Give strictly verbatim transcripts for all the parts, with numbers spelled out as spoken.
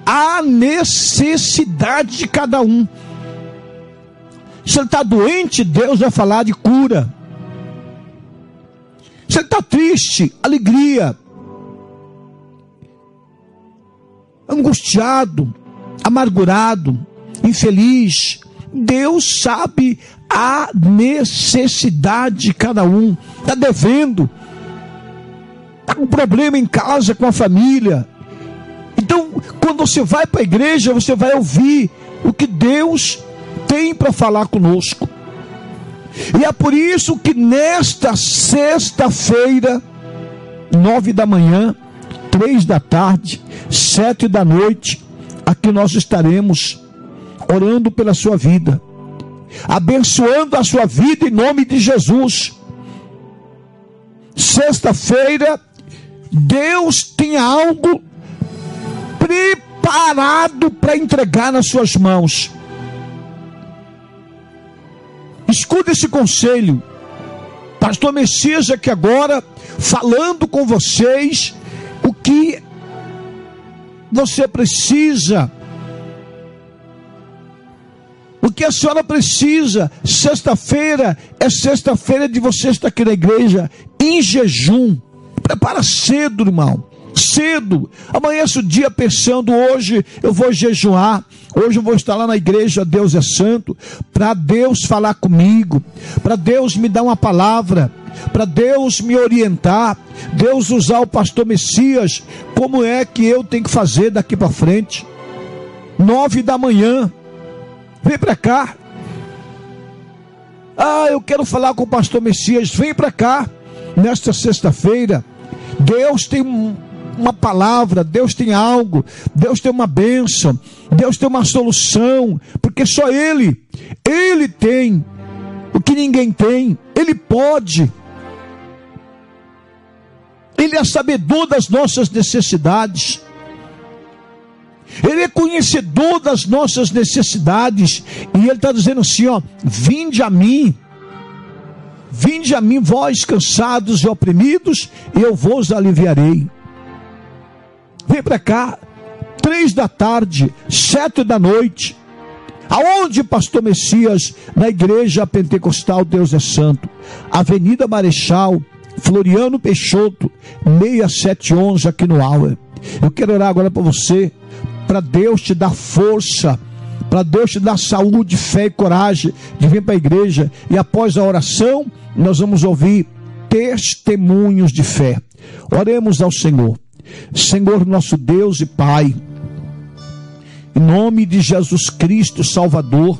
a necessidade de cada um. Se ele está doente, Deus vai falar de cura. Se ele está triste, alegria. Angustiado, amargurado, infeliz, Deus sabe a necessidade de cada um. Está devendo, está com problema em casa, com a família. Então, quando você vai para a igreja, você vai ouvir o que Deus tem para falar conosco. E é por isso que nesta sexta-feira, nove da manhã, três da tarde, sete da noite, aqui nós estaremos orando pela sua vida, abençoando a sua vida em nome de Jesus. Sexta-feira, Deus tem algo preparado para entregar nas suas mãos. Escuta esse conselho. Pastor Messias aqui agora, falando com vocês o que você precisa, o que a senhora precisa. Sexta-feira é sexta-feira de você estar aqui na igreja em jejum. Prepara cedo, irmão, cedo. Amanhece o dia pensando: hoje eu vou jejuar, hoje eu vou estar lá na igreja Deus é Santo, para Deus falar comigo, para Deus me dar uma palavra, para Deus me orientar, Deus usar o pastor Messias, como é que eu tenho que fazer daqui para frente. Nove da manhã, vem para cá. Ah, eu quero falar com o pastor Messias, vem para cá. Nesta sexta-feira, Deus tem um uma palavra, Deus tem algo, Deus tem uma bênção, Deus tem uma solução, porque só Ele, Ele tem o que ninguém tem, Ele pode, Ele é sabedor das nossas necessidades, Ele é conhecedor das nossas necessidades, e Ele está dizendo assim, ó: vinde a mim, vinde a mim vós cansados e oprimidos, e eu vos aliviarei. Vem para cá, três da tarde, sete da noite. Aonde, pastor Messias? Na igreja pentecostal Deus é Santo, Avenida Marechal Floriano Peixoto, seis sete onze, aqui no Auer. Eu quero orar agora para você, para Deus te dar força, para Deus te dar saúde, fé e coragem de vir para a igreja. E após a oração, nós vamos ouvir testemunhos de fé. Oremos ao Senhor. Senhor nosso Deus e Pai, em nome de Jesus Cristo Salvador,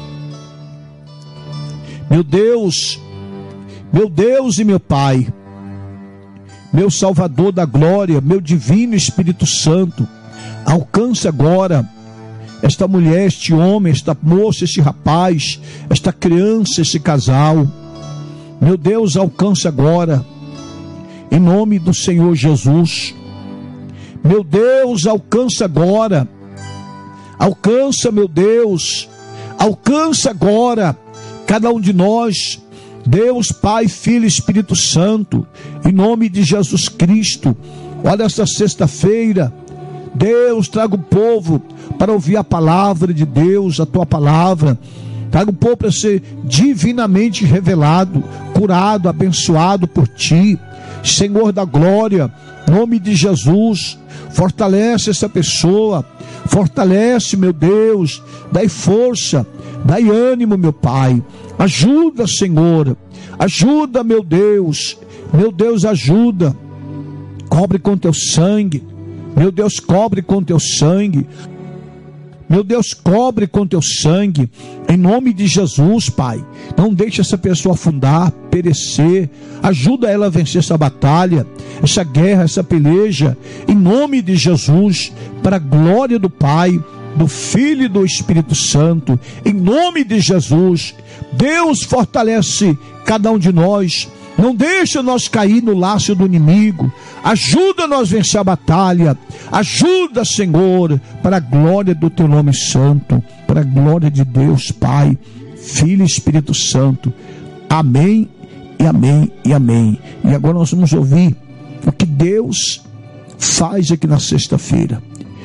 meu Deus, meu Deus e meu Pai, meu Salvador da glória, meu divino Espírito Santo, alcance agora esta mulher, este homem, esta moça, este rapaz, esta criança, este casal. Meu Deus, alcance agora, em nome do Senhor Jesus. Meu Deus, alcança agora, alcança, meu Deus, alcança agora cada um de nós, Deus, Pai, Filho e Espírito Santo, em nome de Jesus Cristo. Olha, esta sexta-feira, Deus, traga o povo para ouvir a palavra de Deus, a tua palavra. Traga o povo para ser divinamente revelado, curado, abençoado por ti, Senhor da glória, em nome de Jesus. Fortalece essa pessoa, fortalece, meu Deus, dai força, dai ânimo, meu Pai. Ajuda, Senhor, ajuda, meu Deus, meu Deus, ajuda. Cobre com teu sangue, meu Deus, cobre com teu sangue. Meu Deus, cobre com teu sangue, em nome de Jesus, Pai. Não deixe essa pessoa afundar, perecer. Ajuda ela a vencer essa batalha, essa guerra, essa peleja, em nome de Jesus, para a glória do Pai, do Filho e do Espírito Santo, em nome de Jesus. Deus, fortalece cada um de nós, não deixa nós cair no laço do inimigo, ajuda nós a vencer a batalha, ajuda, Senhor, para a glória do teu nome santo, para a glória de Deus, Pai, Filho e Espírito Santo. Amém, e amém, e amém. E agora nós vamos ouvir o que Deus faz aqui na sexta-feira.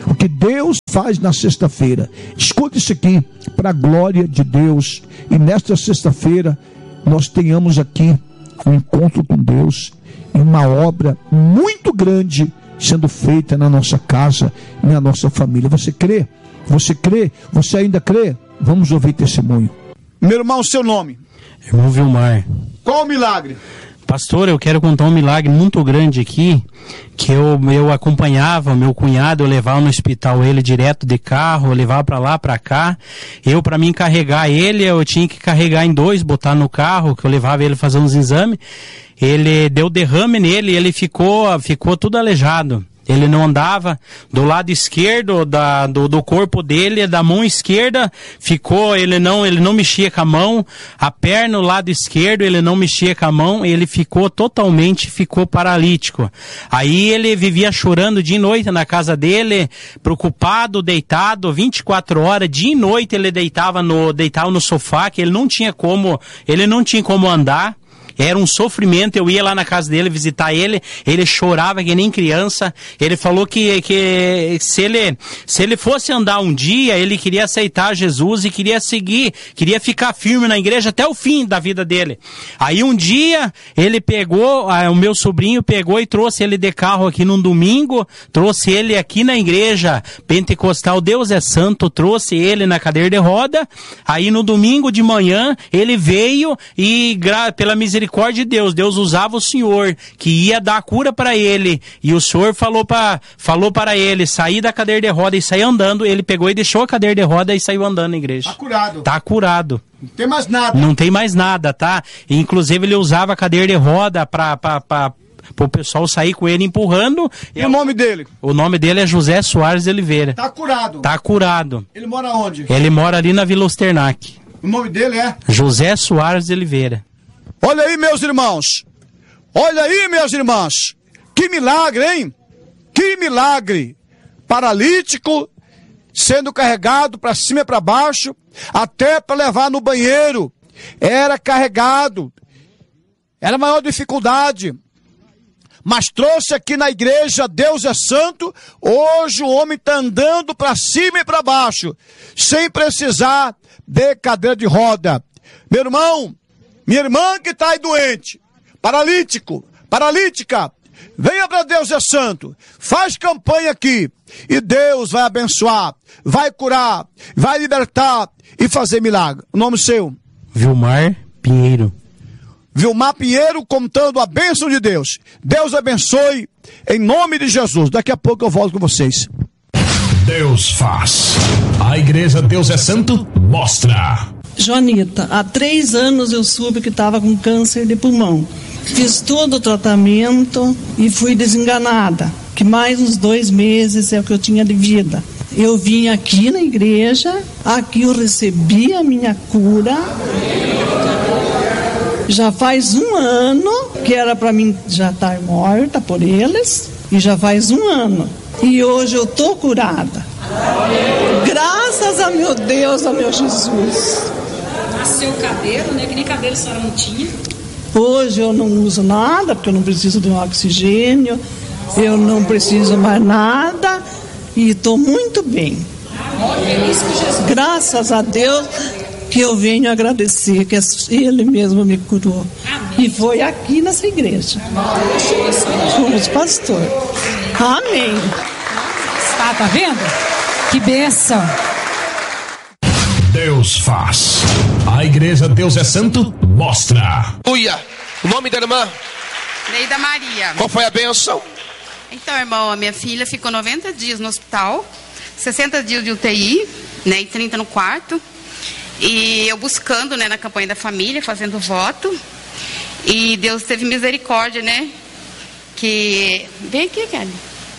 O que Deus faz na sexta-feira. Escuta isso aqui, para a glória de Deus. E nesta sexta-feira, nós tenhamos aqui um encontro com Deus e uma obra muito grande sendo feita na nossa casa e na nossa família. Você crê? Você crê? Você ainda crê? Vamos ouvir testemunho. Meu irmão, seu nome? Irmão Vilmar. Qual o milagre? Pastor, eu quero contar um milagre muito grande aqui, que eu, eu acompanhava meu cunhado, eu levava no hospital ele direto de carro, eu levava para lá, para cá. Eu, para mim carregar ele, eu tinha que carregar em dois, botar no carro, que eu levava ele fazer uns exames. Ele deu derrame nele e ele ficou, ficou tudo aleijado. Ele não andava do lado esquerdo da, do, do corpo dele, da mão esquerda, ficou, ele não, ele não mexia com a mão, a perna do lado esquerdo, ele não mexia com a mão, ele ficou totalmente, ficou paralítico. Aí ele vivia chorando dia e noite na casa dele, preocupado, deitado, vinte e quatro horas, dia e noite ele deitava no, deitava no sofá, que ele não tinha como, ele não tinha como andar. Era um sofrimento, eu ia lá na casa dele visitar ele, ele chorava que nem criança, ele falou que, que se, ele, se ele fosse andar um dia, ele queria aceitar Jesus e queria seguir, queria ficar firme na igreja até o fim da vida dele. Aí um dia, ele pegou, o meu sobrinho pegou e trouxe ele de carro aqui num domingo, trouxe ele aqui na igreja pentecostal Deus é Santo, trouxe ele na cadeira de roda, aí no domingo de manhã, ele veio e pela misericórdia de Deus, Deus usava o senhor que ia dar a cura para ele, e o senhor falou para falou para ele sair da cadeira de roda e sair andando. Ele pegou e deixou a cadeira de roda e saiu andando na igreja. Tá curado. Tá curado. Não tem mais nada. Não tem mais nada, tá? E, inclusive ele usava a cadeira de roda para para o pessoal sair com ele empurrando. E o nome dele? O nome dele é José Soares de Oliveira. Tá curado. Tá curado. Ele mora onde? Ele mora ali na Vila Osternac. O nome dele é? José Soares de Oliveira. Olha aí, meus irmãos. Olha aí, meus irmãos. Que milagre, hein? Que milagre. Paralítico, sendo carregado para cima e para baixo, até para levar no banheiro. Era carregado. Era a maior dificuldade. Mas trouxe aqui na igreja, Deus é Santo. Hoje o homem está andando para cima e para baixo, sem precisar de cadeira de roda. Meu irmão, minha irmã que está aí doente, paralítico, paralítica, venha para Deus é Santo, faz campanha aqui, e Deus vai abençoar, vai curar, vai libertar e fazer milagre. O nome seu? Vilmar Pinheiro. Vilmar Pinheiro, contando a bênção de Deus. Deus abençoe, em nome de Jesus. Daqui a pouco eu volto com vocês. Deus faz. A igreja Deus é Santo mostra. Joanita, há três anos eu soube que estava com câncer de pulmão. Fiz todo o tratamento e fui desenganada, que mais uns dois meses é o que eu tinha de vida. Eu vim aqui na igreja, aqui eu recebi a minha cura. Já faz um ano que era para mim já estar morta por eles, e já faz um ano. E hoje eu tô curada. Graças a meu Deus, a meu Jesus. Nasceu o cabelo, né? Que nem cabelo a senhora não tinha. Hoje eu não uso nada, porque eu não preciso de um oxigênio, eu não preciso mais nada, e estou muito bem. Feliz com Jesus. Graças a Deus que eu venho agradecer, que Ele mesmo me curou. Amém. E foi aqui nessa igreja. Fomos pastor. Amém. Tá, tá vendo? Que bênção. Deus faz. A igreja Deus é Santo mostra. Aleluia. O nome da irmã? Neida Maria. Qual foi a bênção? Então, irmão, a minha filha ficou noventa dias no hospital, sessenta dias de U T I, né, e trinta no quarto. E eu buscando, né, na campanha da família, fazendo voto. E Deus teve misericórdia, né? Que... Vem aqui, Kelly.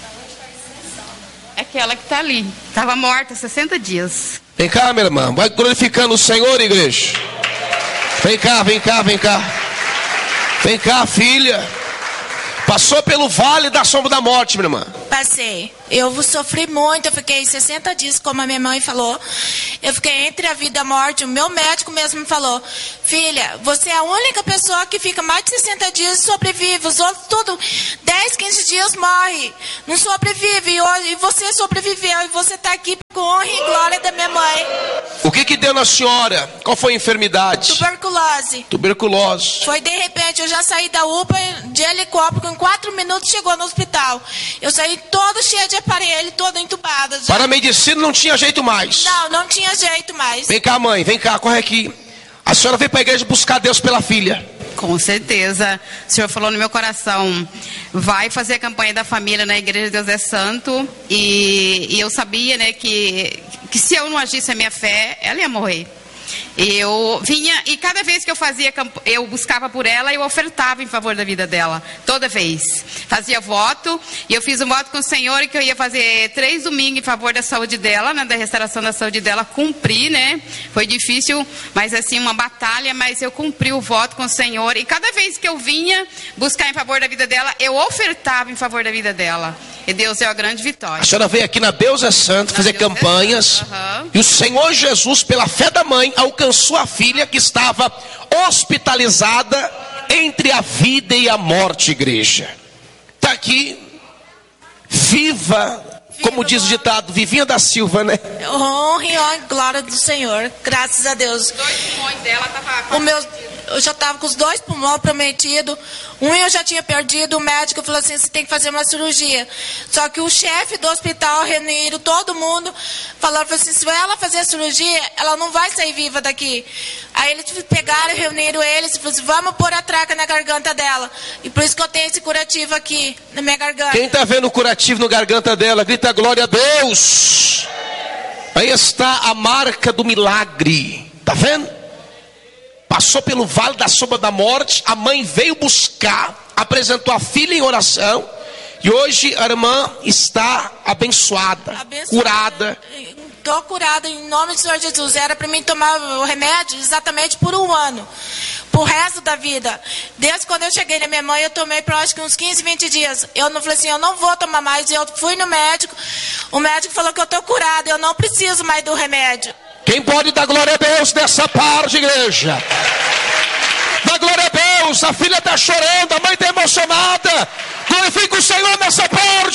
Aquela que está ali. Estava morta sessenta dias. Vem cá, minha irmã. Vai glorificando o Senhor, igreja. Vem cá, vem cá, vem cá. Vem cá, filha. Passou pelo vale da sombra da morte, minha irmã. Passei. Eu sofri muito, eu fiquei sessenta dias, como a minha mãe falou. Eu fiquei entre a vida e a morte. O meu médico mesmo me falou: filha, você é a única pessoa que fica mais de sessenta dias e sobrevive. Os outros tudo, dez, quinze dias morre. Não sobrevive. E você sobreviveu. E você está aqui com honra e glória da minha mãe. O que que deu na senhora? Qual foi a enfermidade? Tuberculose. Tuberculose. Foi de repente, eu já saí da U P A de helicóptero, em quatro minutos chegou no hospital. Eu saí toda cheia de aparelho, toda entubada. Já. Para a medicina não tinha jeito mais. Não, não tinha jeito mais. Vem cá, mãe, vem cá, corre aqui. A senhora veio para a igreja buscar Deus pela filha. Com certeza. O Senhor falou no meu coração: vai fazer a campanha da família na igreja Deus é Santo. E, e eu sabia, né, que, que se eu não agisse a minha fé, ela ia morrer. Eu vinha, e cada vez que eu fazia, eu buscava por ela, eu ofertava em favor da vida dela, toda vez. Fazia voto, e eu fiz um voto com o Senhor que eu ia fazer três domingos em favor da saúde dela, né, da restauração da saúde dela. Cumpri, né? Foi difícil, mas assim, uma batalha, mas eu cumpri o voto com o Senhor. E cada vez que eu vinha buscar em favor da vida dela, eu ofertava em favor da vida dela. E Deus é a grande vitória. A senhora veio aqui na Deus é Santo fazer Deus campanhas. É Santo. Uhum. E o Senhor Jesus, pela fé da mãe, alcançou a filha que estava hospitalizada entre a vida e a morte, igreja. Está aqui, viva, como diz o ditado, vivinha da Silva, né? Honra e honra, glória do Senhor, graças a Deus. Os dois pulmões dela estavam... O meu, eu já estava com os dois pulmões prometidos. Um eu já tinha perdido, o médico falou assim: você tem que fazer uma cirurgia. Só que o chefe do hospital reuniram todo mundo, falaram assim: se ela fazer a cirurgia, ela não vai sair viva daqui. Aí eles pegaram, reuniram eles e falaram assim: vamos pôr a traca na garganta dela. E por isso que eu tenho esse curativo aqui, na minha garganta. Quem está vendo o curativo na garganta dela, grita glória a Deus. Aí está a marca do milagre. Está vendo? Passou pelo vale da sombra da morte, a mãe veio buscar, apresentou a filha em oração, e hoje a irmã está abençoada, abençoada. curada. Estou curada em nome do Senhor Jesus. Era para mim tomar o remédio exatamente por um ano, por resto da vida. Desde quando eu cheguei na minha mãe, eu tomei por acho que uns quinze, vinte dias. Eu não falei assim: eu não vou tomar mais. Eu fui no médico, o médico falou que eu estou curada, eu não preciso mais do remédio. Quem pode dar glória a Deus nessa parte, igreja? Dá glória a Deus. A filha está chorando, a mãe está emocionada. Glorifica o Senhor nessa parte.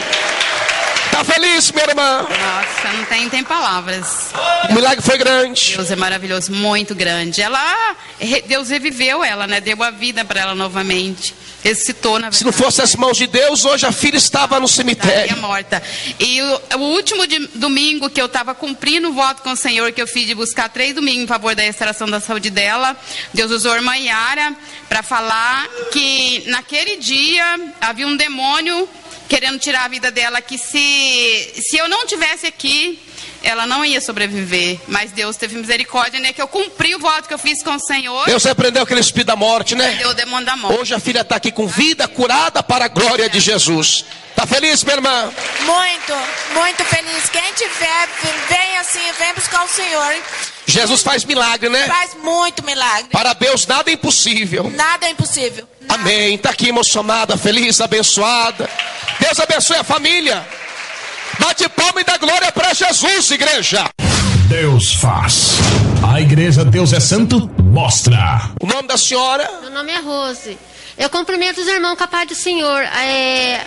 Está feliz, minha irmã? Nossa, não tem, tem palavras. O milagre foi grande. Deus é maravilhoso, muito grande. Ela, Deus reviveu ela, né? Deu a vida para ela novamente. Ressuscitou, na verdade. Se não fosse as mãos de Deus, hoje a filha estava no cemitério. Estaria morta. E o, o último de, domingo que eu estava cumprindo o voto com o Senhor, que eu fiz de buscar três domingos em favor da restauração da saúde dela, Deus usou a irmã Yara para falar que naquele dia havia um demônio querendo tirar a vida dela, que se, se eu não tivesse aqui, ela não ia sobreviver. Mas Deus teve misericórdia, né? Que eu cumpri o voto que eu fiz com o Senhor. Deus repreendeu aquele espírito da morte, né? Deu o demônio da morte. Hoje a filha está aqui com vida, curada para a glória de Jesus. Está feliz, minha irmã? Muito, muito feliz. Quem tiver, vem assim, vem buscar o Senhor. Jesus faz milagre, né? Faz muito milagre. Para Deus nada é impossível. Nada é impossível. Nada. Amém. Está aqui emocionada, feliz, abençoada. Deus abençoe a família. Bate palma e dá glória para Jesus, igreja. Deus faz. A igreja Deus é Santo mostra. O nome da senhora? Meu nome é Rose. Eu cumprimento os irmãos com a paz do Senhor. É,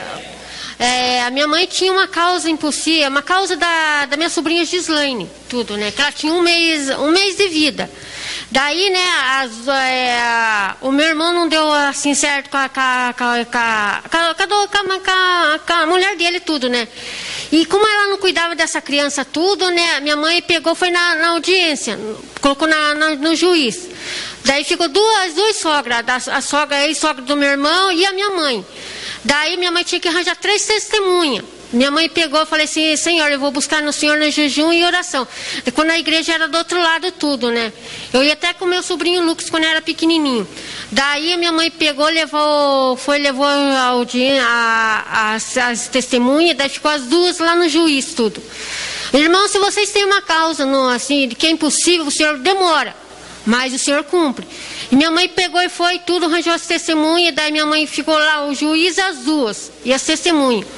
é, a minha mãe tinha uma causa impossível, uma causa da, da minha sobrinha Gislaine, tudo, né? Que ela tinha um mês, um mês de vida. Daí, né, as, é, a, o meu irmão não deu assim certo com a, com a, com a, com a, com a, com a mulher dele, tudo, né? E como ela não cuidava dessa criança, tudo, né? Minha mãe pegou, foi na, na audiência, colocou na, na, no juiz. Daí ficou duas, duas sogras, a sogra, a ex-sogra do meu irmão e a minha mãe. Daí minha mãe tinha que arranjar três testemunhas. Minha mãe pegou e falou assim: Senhor, eu vou buscar no Senhor no jejum e oração. E quando a igreja era do outro lado, tudo, né? Eu ia até com meu sobrinho Lucas quando era pequenininho. Daí minha mãe pegou, levou, foi, levou a audiência, a, as, as testemunhas, daí ficou as duas lá no juiz, tudo. Irmão, se vocês têm uma causa, no, assim, de que é impossível, o Senhor demora, mas o Senhor cumpre. E minha mãe pegou e foi, tudo, arranjou as testemunhas, daí minha mãe ficou lá, o juiz, as duas, e as testemunhas.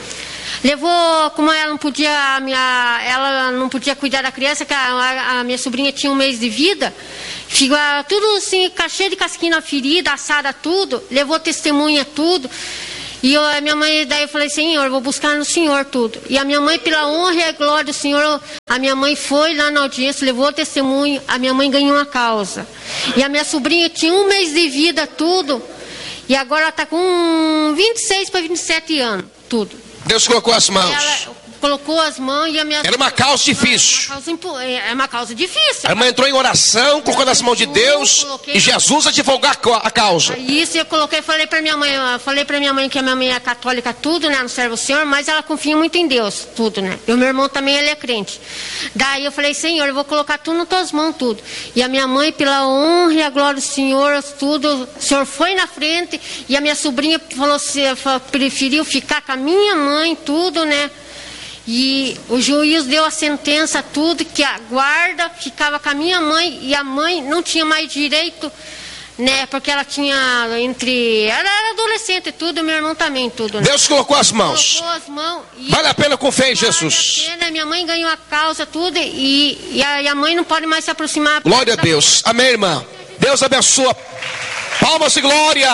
Levou, como ela não podia, a minha, ela não podia cuidar da criança, que a, a minha sobrinha tinha um mês de vida, ficou tudo assim, cheio de casquinha na ferida, assada tudo, levou testemunha tudo. E eu, a minha mãe, daí eu falei, Senhor, eu vou buscar no Senhor tudo. E a minha mãe, pela honra e a glória do Senhor, a minha mãe foi lá na audiência, levou o testemunho, a minha mãe ganhou uma causa. E a minha sobrinha tinha um mês de vida, tudo, e agora ela está com vinte e seis para vinte e sete anos, tudo. Deus colocou as mãos. Ela colocou as mãos e a minha... Era uma causa difícil. Uma causa impo... É uma causa difícil. A irmã entrou em oração, colocou nas mãos de Deus e Jesus a divulgar a causa. Isso, eu coloquei, falei para minha mãe, falei para minha mãe que a minha mãe é católica, tudo, né, não serve o Senhor, mas ela confia muito em Deus, tudo, né. E o meu irmão também, ele é crente. Daí eu falei, Senhor, eu vou colocar tudo nas tuas mãos, tudo. E a minha mãe, pela honra e a glória do Senhor, tudo, o Senhor foi na frente e a minha sobrinha falou, preferiu ficar com a minha mãe, tudo, né. E o juiz deu a sentença, tudo, que a guarda ficava com a minha mãe e a mãe não tinha mais direito, né? Porque ela tinha entre... Ela era adolescente e tudo, meu irmão também, tudo. Né? Deus colocou as mãos. Colocou as mãos. E vale a pena com fé em Jesus. Vale a pena, minha mãe ganhou a causa, tudo, e, e, a, e a mãe não pode mais se aproximar. Glória a Deus. Amém, irmã. Deus abençoa. Palmas e glória.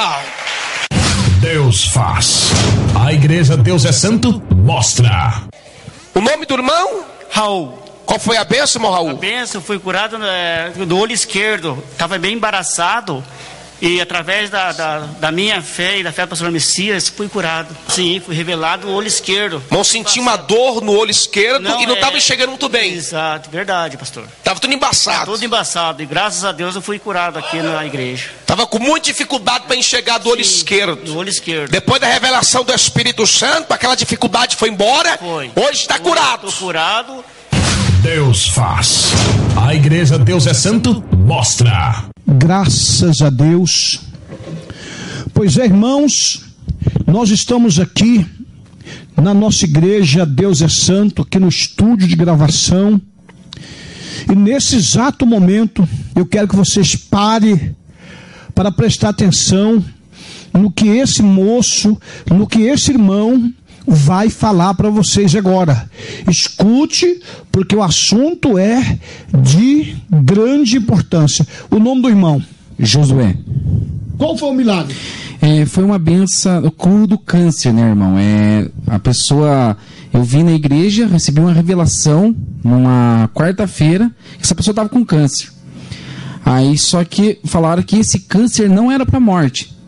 Deus faz. A igreja Deus é Santo mostra. O nome do irmão? Raul. Qual foi a bênção, irmão Raul? A bênção, fui curado é, do olho esquerdo. Estava bem embaraçado. E através da, da, da minha fé e da fé do pastor Messias, fui curado. Sim, fui revelado o olho esquerdo. Não senti uma dor no olho esquerdo não, e não estava é... enxergando muito bem. Exato, verdade, pastor. Estava tudo embaçado. Tava tudo embaçado. E graças a Deus eu fui curado aqui na igreja. Estava com muita dificuldade para enxergar do olho Sim, esquerdo. Do olho esquerdo. Depois da revelação do Espírito Santo, aquela dificuldade foi embora. Foi. Hoje está curado. Estou curado. Deus faz. A igreja Deus é Santo mostra. Graças a Deus. Pois é, irmãos, nós estamos aqui na nossa igreja Deus é Santo, aqui no estúdio de gravação. E nesse exato momento, eu quero que vocês parem para prestar atenção no que esse moço, no que esse irmão vai falar para vocês agora. Escute, porque o assunto é de grande importância. O nome do irmão? Josué. Qual foi o milagre? É, foi uma benção, o curo do câncer, né, irmão? É, a pessoa, eu vim na igreja, recebi uma revelação numa quarta-feira, essa pessoa estava com câncer. Aí só que falaram que esse câncer não era para morte.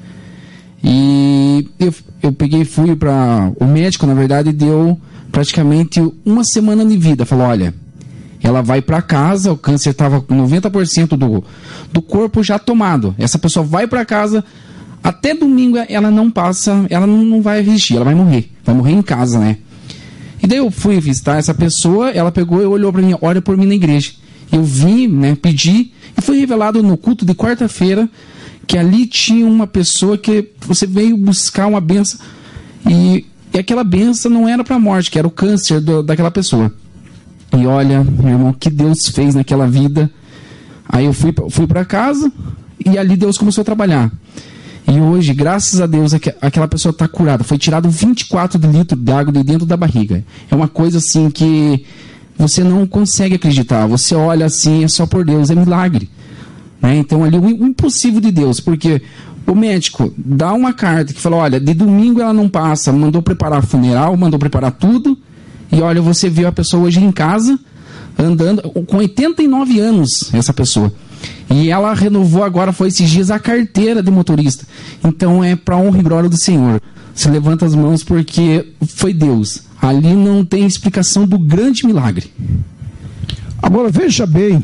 E eu, eu peguei e fui para o médico, na verdade, deu praticamente uma semana de vida. Falou, olha, ela vai para casa, o câncer estava com noventa por cento do, do corpo já tomado. Essa pessoa vai para casa, até domingo ela não passa, ela não, não vai resistir, ela vai morrer. Vai morrer em casa, né? E daí eu fui visitar essa pessoa, ela pegou e olhou para mim, olha por mim na igreja. Eu vim, né, pedi, e foi revelado no culto de quarta-feira que ali tinha uma pessoa que você veio buscar uma benção, e, e aquela benção não era para a morte, que era o câncer do, daquela pessoa. E olha, meu irmão, o que Deus fez naquela vida. Aí eu fui, fui para casa e ali Deus começou a trabalhar. E hoje, graças a Deus, aquela pessoa está curada. Foi tirado vinte e quatro litros de água de dentro da barriga. É uma coisa assim que você não consegue acreditar. Você olha assim, é só por Deus, é milagre. Né? Então ali o impossível de Deus, porque o médico dá uma carta que fala, olha, de domingo ela não passa, mandou preparar funeral, mandou preparar tudo, e olha, você viu a pessoa hoje em casa, andando, com oitenta e nove anos, essa pessoa, e ela renovou agora, foi esses dias, a carteira de motorista. Então é para honra e glória do Senhor. Você levanta as mãos porque foi Deus. Ali não tem explicação do grande milagre. Agora veja bem,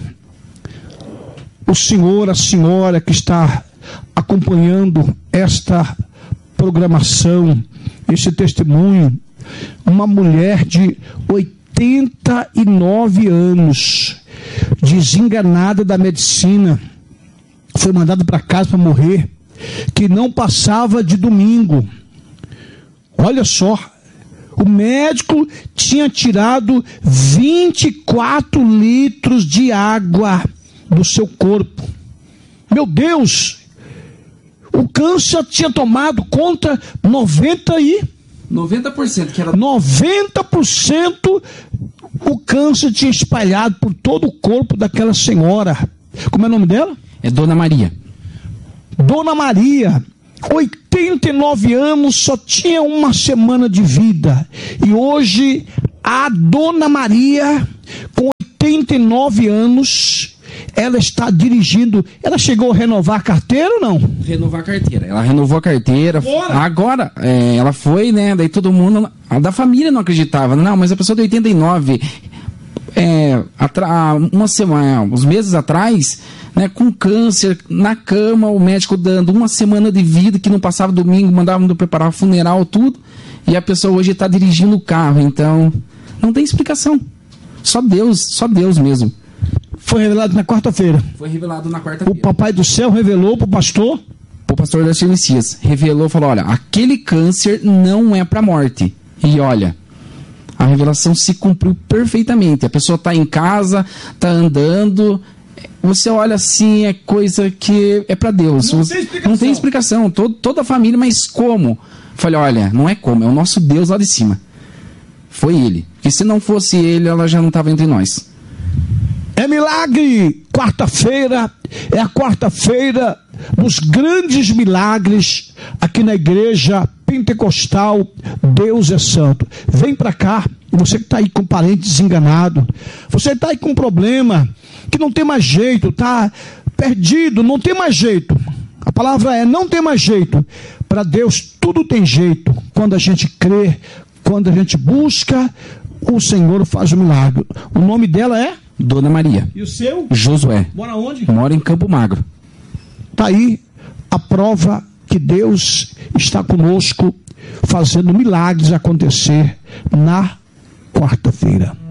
o senhor, a senhora que está acompanhando esta programação, esse testemunho, uma mulher de oitenta e nove anos, desenganada da medicina, foi mandada para casa para morrer, que não passava de domingo. Olha só, o médico tinha tirado vinte e quatro litros de água do seu corpo. Meu Deus, o câncer tinha tomado conta noventa e noventa por cento que era... noventa por cento o câncer tinha espalhado por todo o corpo daquela senhora. Como é o nome dela? É Dona Maria. Dona Maria, oitenta e nove anos, só tinha uma semana de vida. E hoje, a Dona Maria, com oitenta e nove anos, ela está dirigindo. Ela chegou a renovar a carteira ou não? Renovar a carteira. Ela renovou a carteira. Bora. Agora, é, ela foi, né? Daí todo mundo, a da família não acreditava. Não, mas a pessoa de oitenta e nove, é, atra, uma semana, uns meses atrás, né, com câncer, na cama, o médico dando uma semana de vida, que não passava domingo, mandava preparar o funeral, tudo. E a pessoa hoje está dirigindo o carro. Então, não tem explicação. Só Deus, só Deus mesmo. Foi revelado na quarta-feira. Foi revelado na quarta-feira. O Papai do Céu revelou para o pastor? O pastor Darcy Messias revelou, falou, olha, aquele câncer não é para morte. E olha, a revelação se cumpriu perfeitamente. A pessoa está em casa, está andando, você olha assim, é coisa que é para Deus. Não tem explicação. Não tem explicação. Todo, toda a família, mas como? Falei, olha, não é como, é o nosso Deus lá de cima. Foi ele. Porque se não fosse ele, ela já não estava entre nós. É milagre! Quarta-feira é a quarta-feira dos grandes milagres aqui na igreja pentecostal Deus é Santo. Vem para cá, você que está aí com parente desenganado, você está aí com um problema que não tem mais jeito, está perdido, não tem mais jeito. A palavra é não tem mais jeito. Para Deus tudo tem jeito. Quando a gente crê, quando a gente busca, o Senhor faz o milagre. O nome dela é? Dona Maria. E o seu? Josué. Mora onde? Mora em Campo Magro. Está aí a prova que Deus está conosco, fazendo milagres acontecer na quarta-feira.